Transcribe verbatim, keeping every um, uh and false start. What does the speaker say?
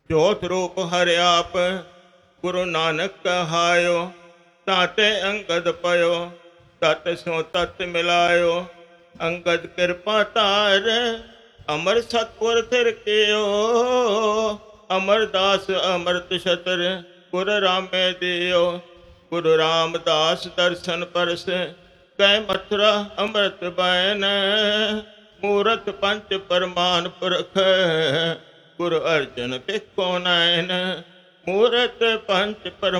ਜੋਤ ਰੂਪ ਹਰਿ ਆਪ ਗੁਰੂ ਨਾਨਕ ਕਹਾਇਓ। ਤਾਤੇ ਅੰਗਦ ਪਇਓ ਤਤ ਸੋ ਤਤ ਮਿਲਾਇਓ। ਅੰਗਦ ਕਿਰਪਾ ਧਾਰ ਅਮਰ ਸਤਪੁਰ ਥਿਰ ਕਿਓ। ਅਮਰਦਾਸ ਅੰਮ੍ਰਿਤ ਛਤਰ ਗੁਰ ਰਾਮੇ ਦਿਓ। ਗੁਰੂ ਰਾਮਦਾਸ ਦਰਸ਼ਨ ਪਰਸ ਕੈ ਮਥੁਰਾ ਅੰਮ੍ਰਿਤ ਬੈਨ। ਮੂਰਤ ਪੰਚ ਪਰਮਾਨ ਪੁਰਖ ਗੁਰੂ ਅਰਜਨ ਬਿਕੋ ਨੈਨ। ਮੂਰਤ ਪੰਚ ਪਰਮਾਨ